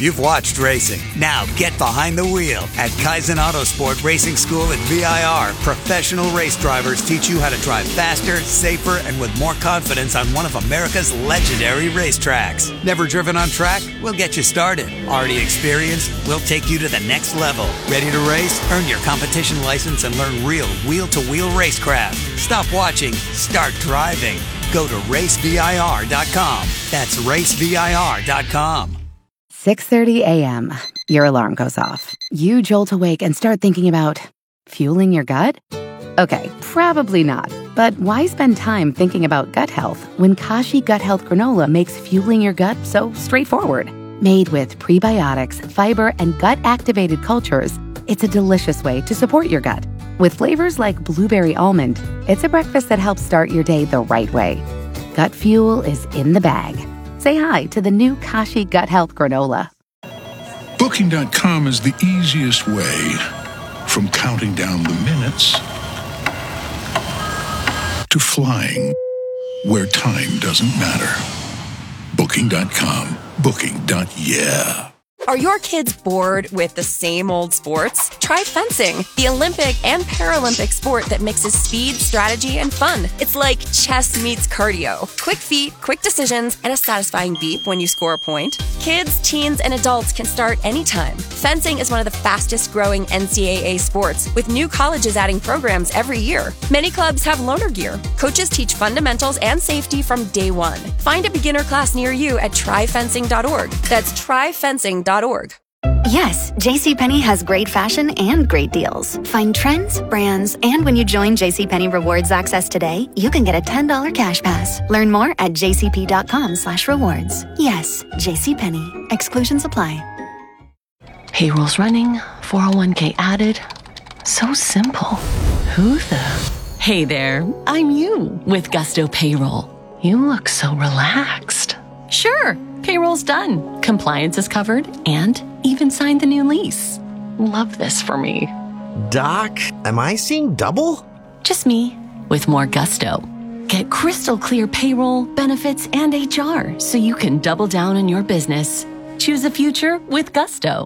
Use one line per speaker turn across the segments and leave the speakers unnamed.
You've watched racing. Now get behind the wheel. At Kaizen Autosport Racing School at VIR, professional race drivers teach you how to drive faster, safer, and with more confidence on one of America's legendary racetracks. Never driven on track? We'll get you started. Already experienced? We'll take you to the next level. Ready to race? Earn your competition license and learn real wheel-to-wheel racecraft. Stop watching. Start driving. Go to racevir.com. That's racevir.com.
6:30 a.m. Your alarm goes off. You jolt awake and start thinking about fueling your gut? Okay, probably not. But why spend time thinking about gut health when Kashi Gut Health Granola makes fueling your gut so straightforward? Made with prebiotics, fiber, and gut-activated cultures, it's a delicious way to support your gut. With flavors like blueberry almond, it's a breakfast that helps start your day the right way. Gut fuel is in the bag. Say hi to the new Kashi Gut Health Granola.
Booking.com is the easiest way from counting down the minutes to flying where time doesn't matter. Booking.com. Booking.yeah.
Are your kids bored with the same old sports? Try fencing, the Olympic and Paralympic sport that mixes speed, strategy, and fun. It's like chess meets cardio. Quick feet, quick decisions, and a satisfying beep when you score a point. Kids, teens, and adults can start anytime. Fencing is one of the fastest growing NCAA sports, with new colleges adding programs every year. Many clubs have loaner gear. Coaches teach fundamentals and safety from day one. Find a beginner class near you at tryfencing.org. That's tryfencing.org.
Yes, JCPenney has great fashion and great deals. Find trends, brands, and when you join JCPenney Rewards Access today, you can get a $10 cash pass. Learn more at jcp.com/rewards. Yes, JCPenney. Exclusions apply.
Payroll's running, 401k added. So simple. Who the? Hey there, I'm you with Gusto Payroll. You look so relaxed. Sure. Payroll's done. Compliance is covered and even signed the new lease. Love this for me.
Doc, am I seeing double?
Just me with more gusto. Get crystal clear payroll, benefits, and HR so you can double down on your business. Choose a future with Gusto.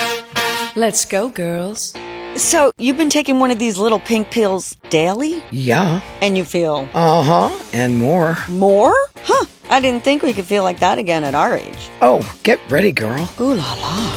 Let's go, girls. So, you've been taking one of these little pink pills daily?
Yeah.
And you feel?
Uh-huh, and more.
More? Huh. I didn't think we could feel like that again at our age.
Oh, get ready, girl.
Ooh la la.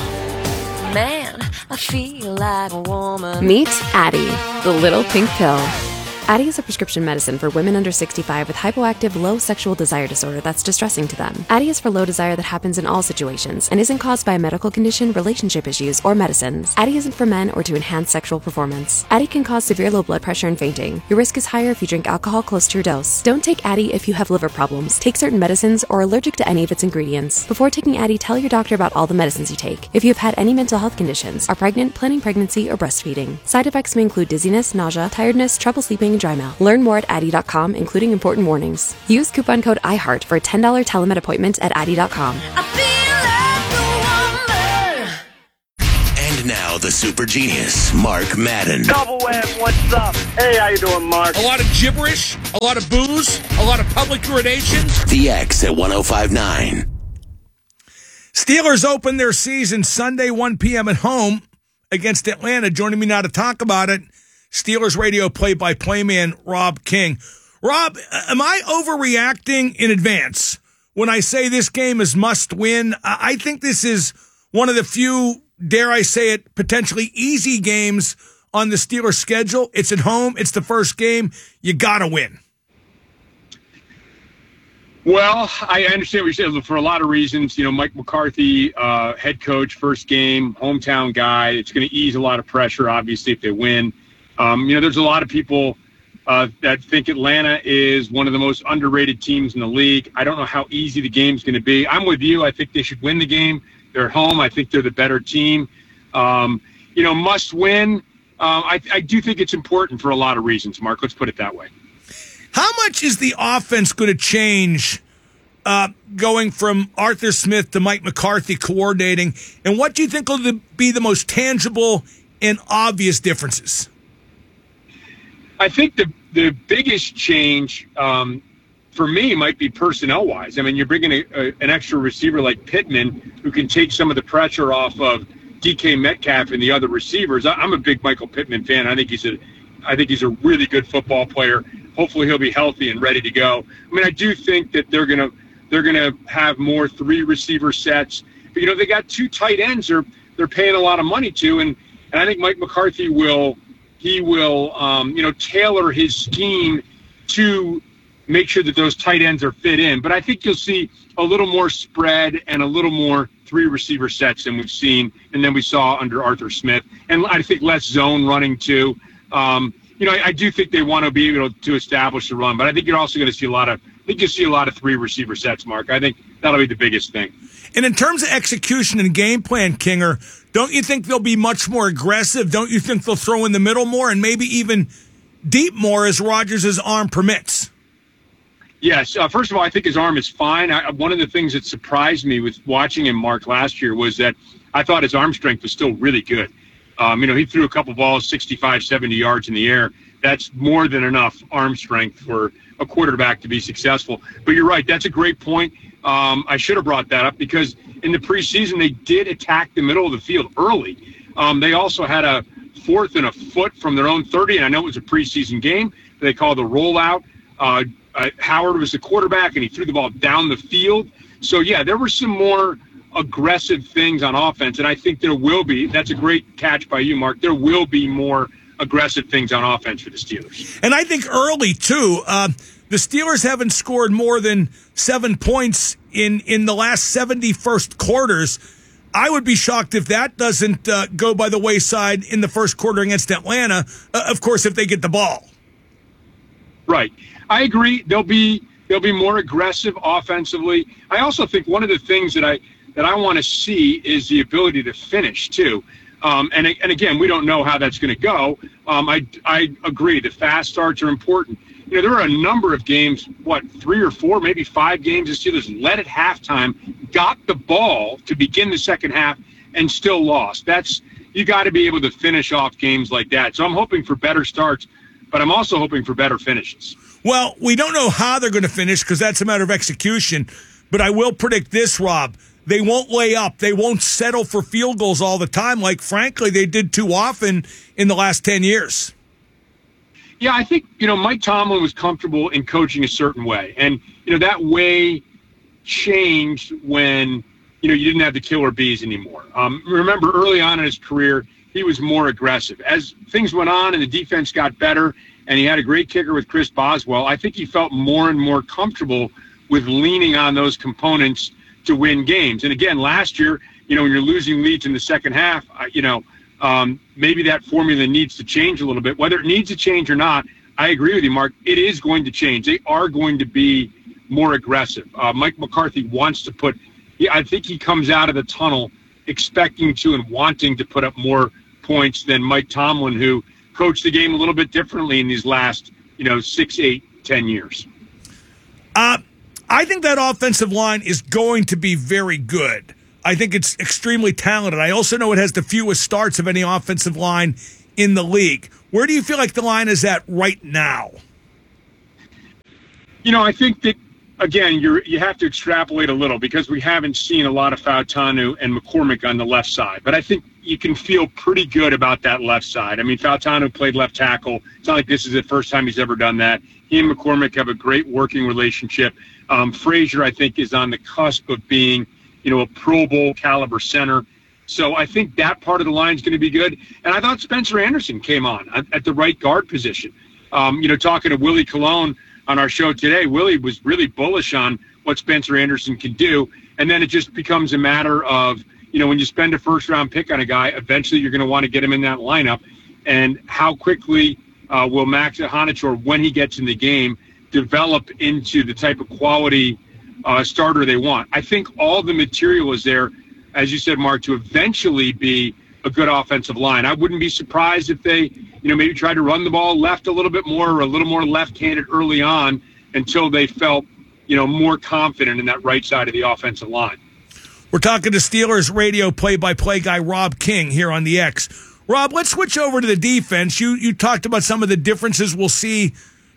Man, I feel like a woman.
Meet Addyi, the little pink pill. Addyi is a prescription medicine for women under 65 with hypoactive low sexual desire disorder that's distressing to them. Addyi is for low desire that happens in all situations and isn't caused by a medical condition, relationship issues, or medicines. Addyi isn't for men or to enhance sexual performance. Addyi can cause severe low blood pressure and fainting. Your risk is higher if you drink alcohol close to your dose. Don't take Addyi if you have liver problems, take certain medicines, or are allergic to any of its ingredients. Before taking Addyi, tell your doctor about all the medicines you take. If you have had any mental health conditions, are pregnant, planning pregnancy, or breastfeeding. Side effects may include dizziness, nausea, tiredness, trouble sleeping, and dry mouth. Learn more at Addyi.com, including important warnings. Use coupon code IHEART for a $10 telemed appointment at Addyi.com.
And now the super genius, Mark Madden.
Double M, what's up? Hey, how you doing, Mark?
A lot of gibberish, a lot of booze, a lot of public urination.
The X at 105.9.
Steelers open their season Sunday, 1 p.m. at home against Atlanta. Joining me now to talk about it, Steelers radio play-by-play man Rob King. Rob, am I overreacting in advance when I say this game is must-win? I think this is one of the few, dare I say it, potentially easy games on the Steelers' schedule. It's at home. It's the first game. You got to win.
Well, I understand what you're saying for a lot of reasons. You know, Mike McCarthy, head coach, first game, hometown guy. It's going to ease a lot of pressure, obviously, if they win. There's a lot of people that think Atlanta is one of the most underrated teams in the league. I don't know how easy the game's going to be. I'm with you. I think they should win the game. They're at home. I think they're the better team. Must win. I do think it's important for a lot of reasons, Mark. Let's put it that way.
How much is the offense going to change going from Arthur Smith to Mike McCarthy coordinating? And what do you think will be the most tangible and obvious differences?
I think the biggest change for me, might be personnel-wise. I mean, you're bringing an extra receiver like Pittman who can take some of the pressure off of DK Metcalf and the other receivers. I'm a big Michael Pittman fan. I think he's a really good football player. Hopefully he'll be healthy and ready to go. I mean, I do think that they're gonna have more 3 receiver sets. But, they got 2 tight ends they're paying a lot of money to, and I think Mike McCarthy will tailor his scheme to make sure that those tight ends are fit in. But I think you'll see a little more spread and a little more 3 receiver sets than we've seen and then we saw under Arthur Smith. And I think less zone running too. I do think they want to be able to establish the run, but I think you're also going to see a lot of 3 receiver sets, Mark. I think that'll be the biggest thing.
And in terms of execution and game plan, Kinger, don't you think they'll be much more aggressive? Don't you think they'll throw in the middle more and maybe even deep more as Rodgers' arm permits?
Yes. First of all, I think his arm is fine. One of the things that surprised me with watching him, Mark, last year was that I thought his arm strength was still really good. He threw a couple balls 65, 70 yards in the air. That's more than enough arm strength for a quarterback to be successful. But you're right. That's a great point. I should have brought that up because in the preseason, they did attack the middle of the field early. They also had a 4th and a foot from their own 30, and I know it was a preseason game. They called the rollout. Howard was the quarterback, and he threw the ball down the field. So, yeah, there were some more aggressive things on offense, and I think there will be. That's a great catch by you, Mark. There will be more aggressive things on offense for the Steelers.
And I think early, too, the Steelers haven't scored more than 7 points in the last 71st quarters. I would be shocked if that doesn't go by the wayside in the first quarter against Atlanta, of course, if they get the ball.
Right. I agree. They'll be more aggressive offensively. I also think one of the things that I want to see is the ability to finish too. And again, we don't know how that's going to go. I agree. The fast starts are important. There are a number of games, 3 or 4, maybe 5 games the Steelers led at halftime, got the ball to begin the second half, and still lost. You got to be able to finish off games like that. So I'm hoping for better starts, but I'm also hoping for better finishes.
Well, we don't know how they're going to finish because that's a matter of execution. But I will predict this, Rob. They won't lay up. They won't settle for field goals all the time like, frankly, they did too often in the last 10 years.
Yeah, I think, Mike Tomlin was comfortable in coaching a certain way. And, that way changed when, you didn't have the killer bees anymore. Remember, early on in his career, he was more aggressive. As things went on and the defense got better and he had a great kicker with Chris Boswell, I think he felt more and more comfortable with leaning on those components to win games. And again, last year, when you're losing leads in the second half, maybe that formula needs to change a little bit. Whether it needs to change or not, I agree with you, Mark. It is going to change. They are going to be more aggressive. Mike McCarthy wants to I think he comes out of the tunnel expecting to and wanting to put up more points than Mike Tomlin, who coached the game a little bit differently in these last, 6, 8, 10 years.
I think that offensive line is going to be very good. I think it's extremely talented. I also know it has the fewest starts of any offensive line in the league. Where do you feel like the line is at right now?
I think that, again, you have to extrapolate a little because we haven't seen a lot of Fautanu and McCormick on the left side. But I think you can feel pretty good about that left side. I mean, Fautanu played left tackle. It's not like this is the first time he's ever done that. He and McCormick have a great working relationship. Frazier, I think, is on the cusp of being, a Pro Bowl caliber center. So I think that part of the line is going to be good. And I thought Spencer Anderson came on at the right guard position. Talking to Willie Colon on our show today, Willie was really bullish on what Spencer Anderson can do. And then it just becomes a matter of, when you spend a first-round pick on a guy, eventually you're going to want to get him in that lineup. And how quickly will Max Hanichor, when he gets in the game, develop into the type of quality starter they want? I think all the material is there, as you said, Mark, to eventually be a good offensive line. I wouldn't be surprised if they, maybe tried to run the ball left a little bit more or a little more left-handed early on until they felt, more confident in that right side of the offensive line.
We're talking to Steelers radio play-by-play guy Rob King here on the X. Rob, let's switch over to the defense. You talked about some of the differences we'll see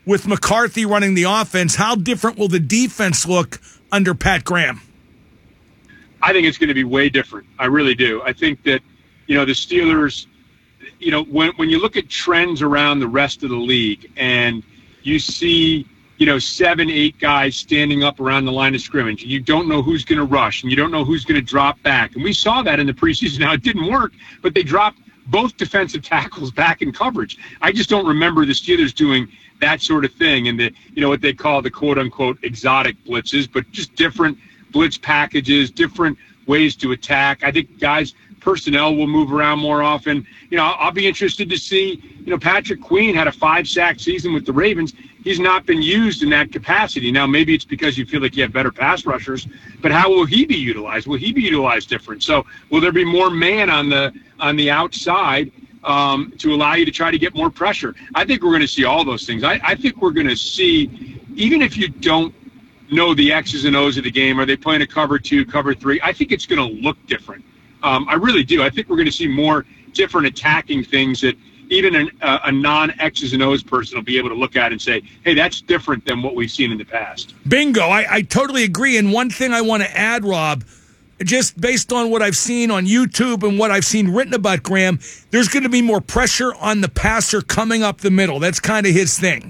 with McCarthy running the offense, how different will the defense look under Pat Graham?
I think it's going to be way different. I really do. I think that, the Steelers, when you look at trends around the rest of the league and you see, 7, 8 guys standing up around the line of scrimmage, and you don't know who's going to rush, and you don't know who's going to drop back. And we saw that in the preseason. Now, it didn't work, but they dropped both defensive tackles back in coverage. I just don't remember the Steelers doing that sort of thing, and what they call the quote-unquote exotic blitzes, but just different blitz packages, different ways to attack. I think guys' personnel will move around more often. I'll be interested to see, Patrick Queen had a 5-sack season with the Ravens. He's not been used in that capacity. Now, maybe it's because you feel like you have better pass rushers, but how will he be utilized? Will he be utilized different? So will there be more man on the outside to allow you to try to get more pressure? I think we're going to see all those things. I think we're going to see, even if you don't know the X's and O's of the game, are they playing a cover 2, cover 3? I think it's going to look different. I really do. I think we're going to see more different attacking things that even a non-X's and O's person will be able to look at and say, hey, that's different than what we've seen in the past.
Bingo. I totally agree. And one thing I want to add, Rob, just based on what I've seen on YouTube and what I've seen written about Graham, there's going to be more pressure on the passer coming up the middle. That's kind of his thing.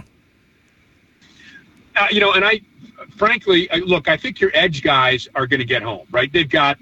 And frankly, look, I think your edge guys are going to get home, right? They've got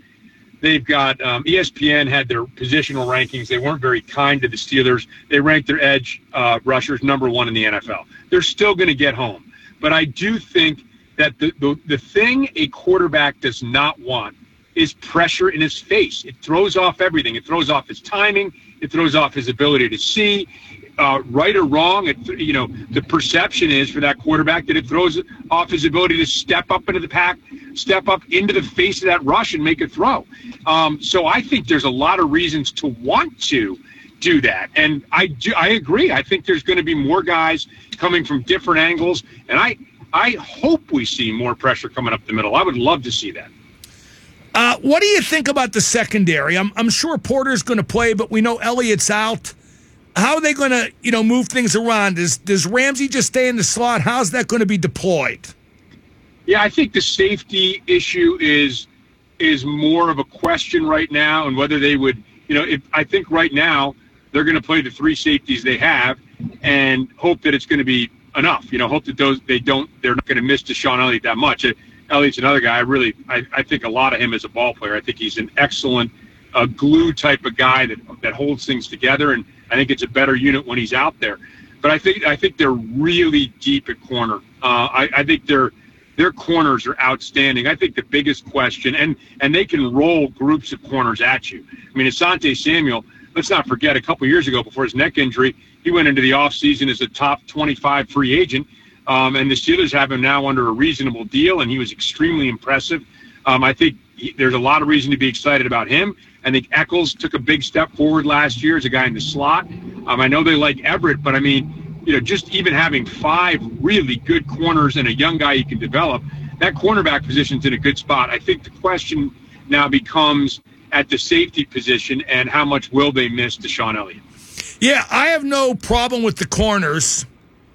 ESPN had their positional rankings. They weren't very kind to the Steelers. They ranked their edge rushers number 1 in the NFL. They're still going to get home. But I do think that the thing a quarterback does not want is pressure in his face. It throws off everything. It throws off his timing. It throws off his ability to see. Right or wrong, the perception is for that quarterback that it throws off his ability to step up into the pack, step up into the face of that rush and make a throw. So I think there's a lot of reasons to want to do that. And I agree. I think there's going to be more guys coming from different angles. And I hope we see more pressure coming up the middle. I would love to see that.
What do you think about the secondary? I'm sure Porter's going to play, but we know Elliott's out. How are they going to, move things around? Does Ramsey just stay in the slot? How's that going to be deployed?
Yeah, I think the safety issue is more of a question right now, and whether they would, I think right now they're going to play the 3 safeties they have and hope that it's going to be enough. Hope that they're not going to miss Deshaun Elliott that much. Elliott's another guy. I think a lot of him as a ball player. I think he's an excellent glue type of guy that holds things together, and I think it's a better unit when he's out there. But I think they're really deep at corner. I think their corners are outstanding. I think the biggest question, and they can roll groups of corners at you. I mean, Asante Samuel, let's not forget, a couple years ago before his neck injury, he went into the offseason as a top 25 free agent, and the Steelers have him now under a reasonable deal, and he was extremely impressive. I think there's a lot of reason to be excited about him. I think Eccles took a big step forward last year as a guy in the slot. I know they like Everett, but I mean, just even having 5 really good corners and a young guy you can develop, that cornerback position's in a good spot. I think the question now becomes at the safety position and how much will they miss Deshaun Elliott?
Yeah, I have no problem with the corners.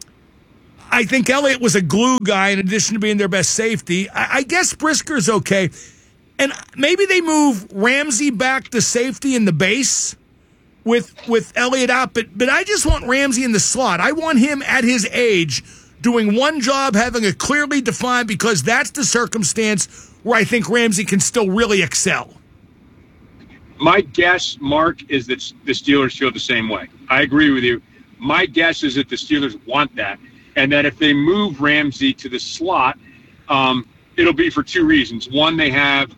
I think Elliott was a glue guy in addition to being their best safety. I guess Brisker's okay. And maybe they move Ramsey back to safety in the base with Elliott out. But I just want Ramsey in the slot. I want him at his age doing one job, having it clearly defined, because that's the circumstance where I think Ramsey can still really excel.
My guess, Mark, is that the Steelers feel the same way. I agree with you. My guess is that the Steelers want that, and that if they move Ramsey to the slot, it'll be for 2 reasons. One, they have,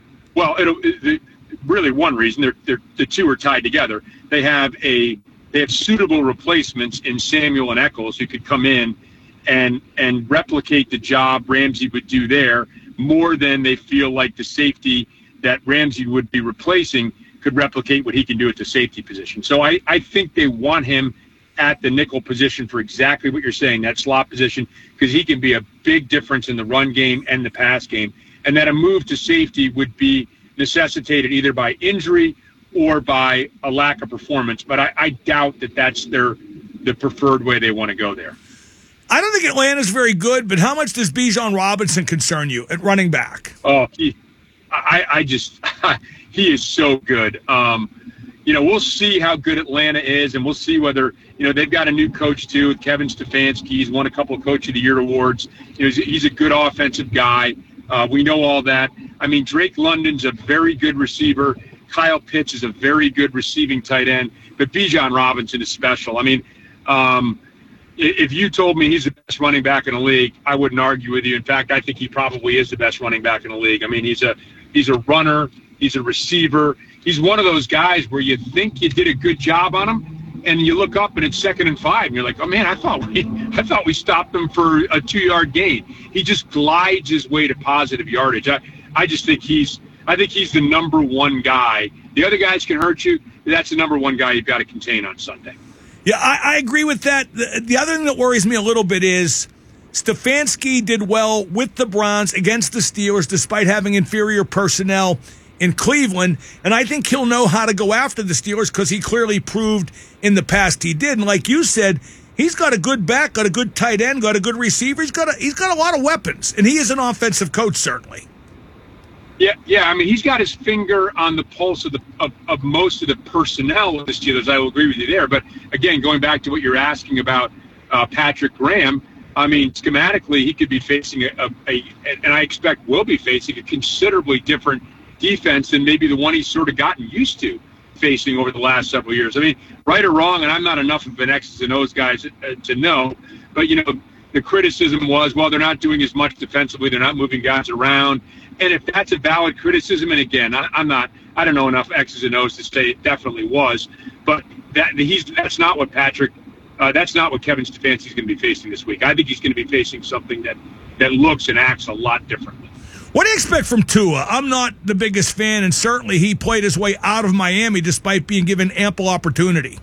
really one reason. The 2 are tied together. They have suitable replacements in Samuel and Eccles who could come in and replicate the job Ramsey would do there more than they feel like the safety that Ramsey would be replacing could replicate what he can do at the safety position. So I think they want him at the nickel position for exactly what you're saying, that slot position, because he can be a big difference in the run game and the pass game. And that a move to safety would be necessitated either by injury or by a lack of performance. But I doubt that that's the preferred way they want to go there.
I don't think Atlanta's very good, but how much does Bijan Robinson concern you at running back?
Oh, he is so good. We'll see how good Atlanta is, and we'll see whether, they've got a new coach too with Kevin Stefanski. He's won a couple of Coach of the Year awards. He's a good offensive guy. We know all that. I mean, Drake London's a very good receiver. Kyle Pitts is a very good receiving tight end, but Bijan Robinson is special. I mean, if you told me he's the best running back in the league, I wouldn't argue with you. In fact, I think he probably is the best running back in the league. I mean, he's a runner. He's a receiver. He's one of those guys where you think you did a good job on him, and you look up and it's 2nd and 5, and you're like, oh man, I thought we stopped him for a 2-yard gain. He just glides his way to positive yardage. I just think he's the number one guy. The other guys can hurt you. That's the number one guy you've got to contain on Sunday.
Yeah, I agree with that. The other thing that worries me a little bit is Stefanski did well with the Browns against the Steelers despite having inferior personnel in Cleveland, and I think he'll know how to go after the Steelers because he clearly proved in the past he did. And like you said, he's got a good back, got a good tight end, got a good receiver. He's got a lot of weapons, and he is an offensive coach, certainly.
Yeah. I mean, he's got his finger on the pulse of most of the personnel with the Steelers. I will agree with you there. But again, going back to what you're asking about Patrick Graham, I mean, schematically, he could be facing and I expect will be facing a considerably different defense than maybe the one he's sort of gotten used to facing over the last several years. I mean, right or wrong, and I'm not enough of an X's and O's guy to know, but the criticism was, well, they're not doing as much defensively, they're not moving guys around. And if that's a valid criticism, and again, I don't know enough X's and O's to say it definitely was, but that's not what Kevin Stefanski's going to be facing this week. I think he's going to be facing something that looks and acts a lot differently.
What do you expect from Tua? I'm not the biggest fan, and certainly he played his way out of Miami despite being given ample opportunity.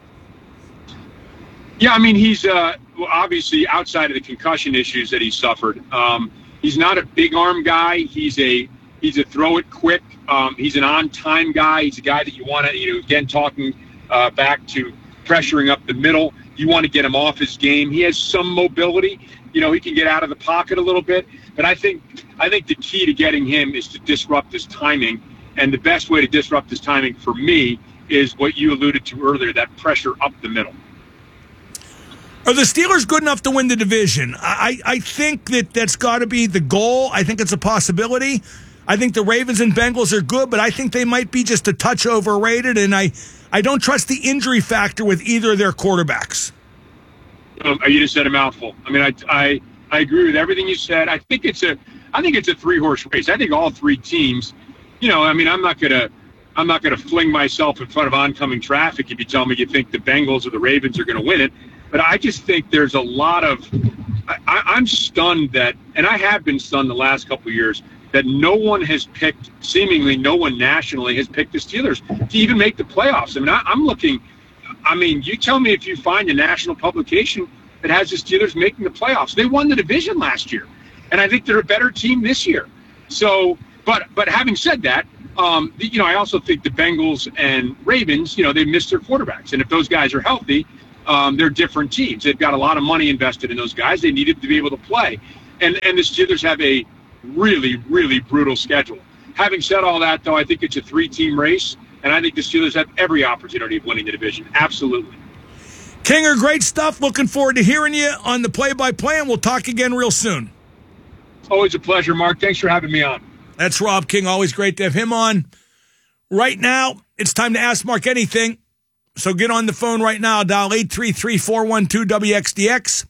Yeah, I mean, he's obviously outside of the concussion issues that he suffered. He's not a big arm guy. He's a throw it quick. He's an on time guy. He's a guy that you want to, again, talking back to pressuring up the middle. You want to get him off his game. He has some mobility. He can get out of the pocket a little bit. But I think the key to getting him is to disrupt his timing. And the best way to disrupt his timing for me is what you alluded to earlier, that pressure up the middle.
Are the Steelers good enough to win the division? I think that's got to be the goal. I think it's a possibility. I think the Ravens and Bengals are good, but I think they might be just a touch overrated, and I don't trust the injury factor with either of their quarterbacks.
You just said a mouthful. I mean, I agree with everything you said. I think it's a 3-horse race. I think all three teams, I'm not gonna fling myself in front of oncoming traffic if you tell me you think the Bengals or the Ravens are going to win it. But I just think there's a lot of I'm stunned that, and I have been stunned the last couple of years, that seemingly no one nationally has picked the Steelers to even make the playoffs. I mean, you tell me if you find a national publication that has the Steelers making the playoffs. They won the division last year, and I think they're a better team this year. So, but having said that, I also think the Bengals and Ravens, they missed their quarterbacks, and if those guys are healthy, they're different teams. They've got a lot of money invested in those guys. They needed to be able to play, and the Steelers have a really, really brutal schedule. Having said all that, though, I think it's a 3-team race, and I think the Steelers have every opportunity of winning the division. Absolutely.
Kinger, great stuff. Looking forward to hearing you on the play-by-play, and we'll talk again real soon.
Always a pleasure, Mark. Thanks for having me on.
That's Rob King. Always great to have him on. Right now, it's time to ask Mark anything. So get on the phone right now. Dial 833-412-WXDX,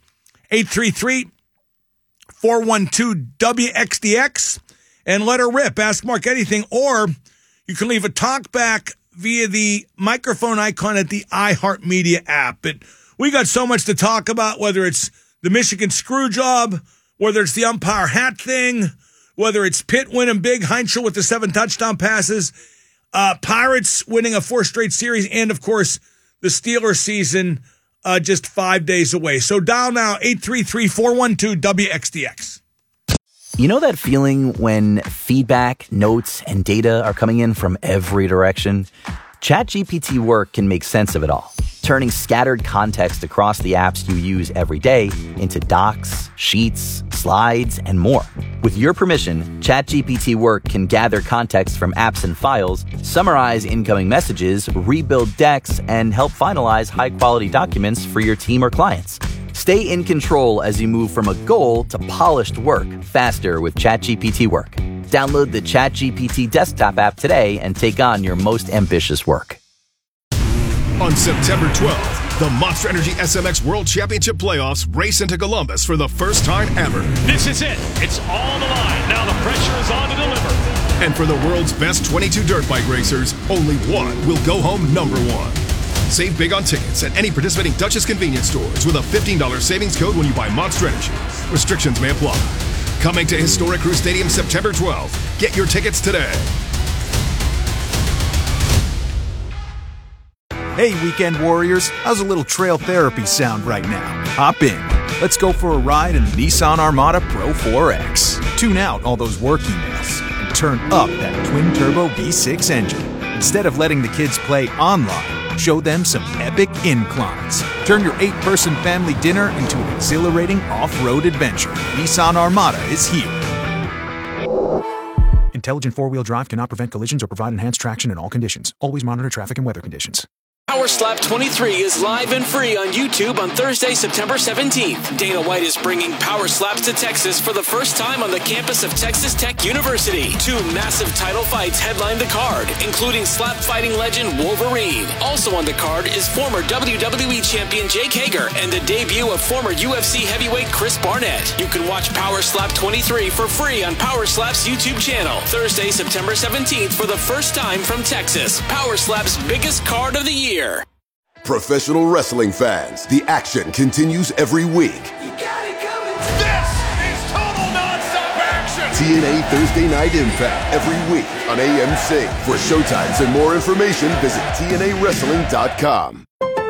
833-412-WXDX, and let her rip. Ask Mark anything, or you can leave a talk back via the microphone icon at the iHeartMedia app. But we got so much to talk about, whether it's the Michigan screw job, whether it's the umpire hat thing, whether it's Pitt winning big, Heinzel with the 7 touchdown passes, Pirates winning a 4th straight series, and, of course, the Steelers season just 5 days away. So dial now, 833-412-WXDX.
You know that feeling when feedback, notes, and data are coming in from every direction? ChatGPT Work can make sense of it all. turning scattered context across the apps you use every day into docs, sheets, slides, and more. With your permission, ChatGPT Work can gather context from apps and files, summarize incoming messages, rebuild decks, and help finalize high-quality documents for your team or clients. Stay in control as you move from a goal to polished work faster with ChatGPT Work. Download the ChatGPT desktop app today and take on your most ambitious work.
On September 12th, the Monster Energy SMX World Championship Playoffs race into Columbus for the first time ever.
This is it. It's all on the line. Now the pressure is on to deliver.
And for the world's best 22 dirt bike racers, only one will go home number one. Save big on tickets at any participating Duchess convenience stores with a $15 savings code when you buy Monster Energy. Restrictions may apply. Coming to Historic Crew Stadium September 12th. Get your tickets today.
Hey, weekend warriors, how's a little trail therapy sound right now? Hop in. Let's go for a ride in the Nissan Armada Pro 4X. Tune out all those work emails and turn up that twin-turbo V6 engine. Instead of letting the kids play online, show them some epic inclines. Turn your 8-person family dinner into an exhilarating off-road adventure. Nissan Armada is here. Intelligent four-wheel drive cannot prevent collisions or provide enhanced traction in all conditions. Always monitor traffic and weather conditions.
Power Slap 23 is live and free on YouTube on Thursday, September 17th. Dana White is bringing Power Slaps to Texas for the first time on the campus of Texas Tech University. 2 massive title fights headline the card, including slap fighting legend Wolverine. Also on the card is former WWE champion Jake Hager and the debut of former UFC heavyweight Chris Barnett. You can watch Power Slap 23 for free on Power Slap's YouTube channel. Thursday, September 17th for the first time from Texas. Power Slap's biggest card of the year.
Professional wrestling fans, the action continues every week.
You got it coming. This is total nonstop action.
TNA Thursday Night Impact every week on AMC. For showtimes and more information, visit TNAWrestling.com.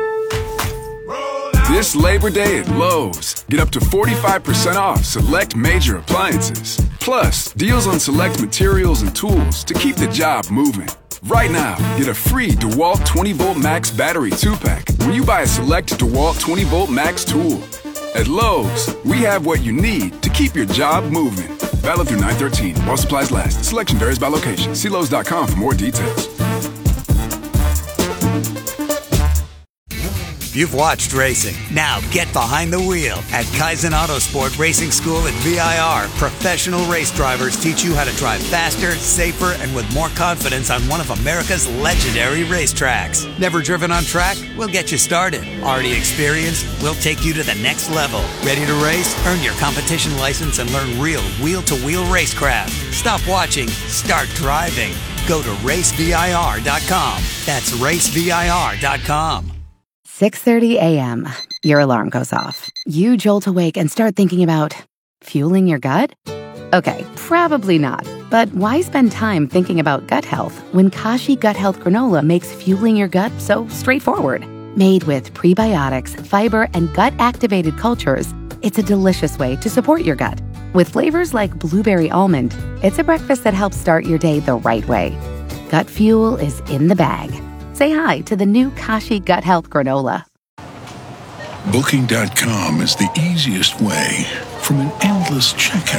This Labor Day at Lowe's, get up to 45% off select major appliances. Plus, deals on select materials and tools to keep the job moving. Right now, get a free DeWalt 20-Volt Max battery 2-pack when you buy a select DeWalt 20-Volt Max tool. At Lowe's, we have what you need to keep your job moving. Valid through 9/13 while supplies last. Selection varies by location. See Lowe's.com for more details.
You've watched racing. Now get behind the wheel. At Kaizen Autosport Racing School at VIR, professional race drivers teach you how to drive faster, safer, and with more confidence on one of America's legendary racetracks. Never driven on track? We'll get you started. Already experienced? We'll take you to the next level. Ready to race? Earn your competition license and learn real wheel-to-wheel racecraft. Stop watching. Start driving. Go to racevir.com. That's racevir.com.
6:30 a.m. Your alarm goes off. You jolt awake and start thinking about fueling your gut? Okay, probably not. But why spend time thinking about gut health when Kashi Gut Health Granola makes fueling your gut so straightforward? Made with prebiotics, fiber, and gut-activated cultures, it's a delicious way to support your gut. With flavors like blueberry almond, it's a breakfast that helps start your day the right way. Gut fuel is in the bag. Say hi to the new Kashi Gut Health Granola.
Booking.com is the easiest way from an endless checkout